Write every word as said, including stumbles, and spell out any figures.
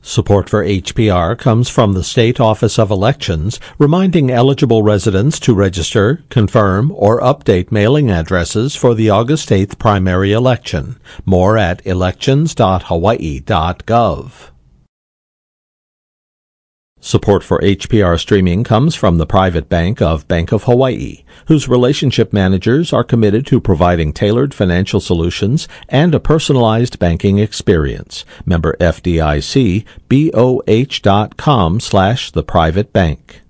Support for H P R comes from the State Office of Elections, reminding eligible residents to register, confirm, or update mailing addresses for the August eighth primary election. More at elections dot hawaii dot gov. Support for H P R streaming comes from the private bank of Bank of Hawaii, whose relationship managers are committed to providing tailored financial solutions and a personalized banking experience. Member F D I C, B O H dot com slash the private bank.